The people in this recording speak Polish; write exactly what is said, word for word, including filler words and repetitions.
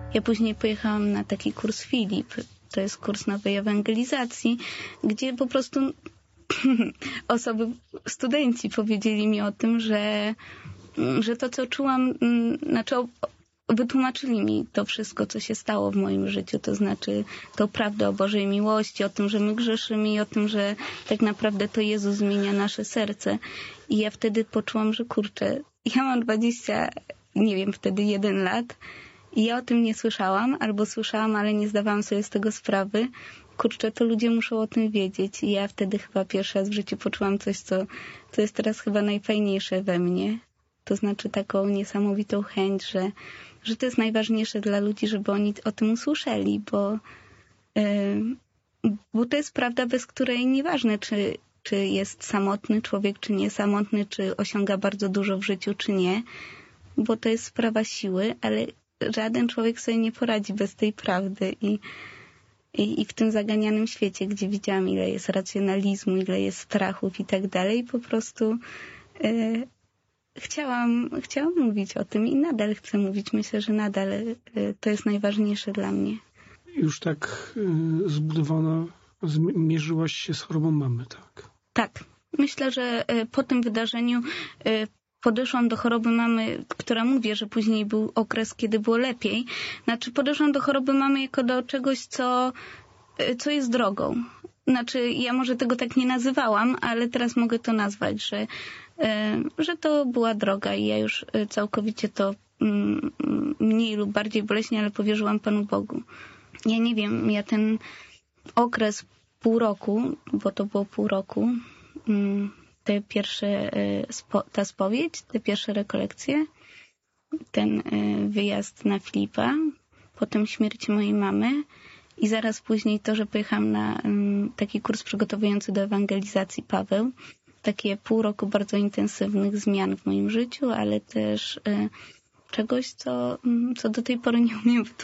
Ja później pojechałam na taki kurs Filip. To jest kurs nowej ewangelizacji, gdzie po prostu osoby, studenci powiedzieli mi o tym, że, że to, co czułam, znaczy wytłumaczyli mi to wszystko, co się stało w moim życiu, to znaczy tą prawdę o Bożej miłości, o tym, że my grzeszymy i o tym, że tak naprawdę to Jezus zmienia nasze serce. I ja wtedy poczułam, że kurczę, ja mam dwadzieścia, nie wiem, wtedy jeden lat i ja o tym nie słyszałam, albo słyszałam, ale nie zdawałam sobie z tego sprawy. Kurczę, to ludzie muszą o tym wiedzieć. I ja wtedy chyba pierwszy raz w życiu poczułam coś, co, co jest teraz chyba najfajniejsze we mnie. To znaczy taką niesamowitą chęć, że, że to jest najważniejsze dla ludzi, żeby oni o tym usłyszeli, bo, yy, bo to jest prawda, bez której nieważne, czy, czy jest samotny człowiek, czy nie samotny, czy osiąga bardzo dużo w życiu, czy nie, bo to jest sprawa siły, ale żaden człowiek sobie nie poradzi bez tej prawdy i I, I w tym zaganianym świecie, gdzie widziałam, ile jest racjonalizmu, ile jest strachów i tak dalej, po prostu y, chciałam, chciałam mówić o tym i nadal chcę mówić. Myślę, że nadal y, to jest najważniejsze dla mnie. Już tak y, zbudowana, zmierzyłaś się z chorobą mamy, tak? Tak. Myślę, że y, po tym wydarzeniu y, podeszłam do choroby mamy, która mówię, że później był okres, kiedy było lepiej. Znaczy podeszłam do choroby mamy jako do czegoś, co, co jest drogą. Znaczy ja może tego tak nie nazywałam, ale teraz mogę to nazwać, że, że to była droga i ja już całkowicie to mniej lub bardziej boleśnie, ale powierzyłam Panu Bogu. Ja nie wiem, ja ten okres pół roku, bo to było pół roku, te pierwsze, ta spowiedź, te pierwsze rekolekcje, ten wyjazd na Filipa, potem śmierć mojej mamy i zaraz później to, że pojechałam na taki kurs przygotowujący do ewangelizacji Paweł. Takie pół roku bardzo intensywnych zmian w moim życiu, ale też czegoś, co, co do tej pory nie umiem wytłumaczyć.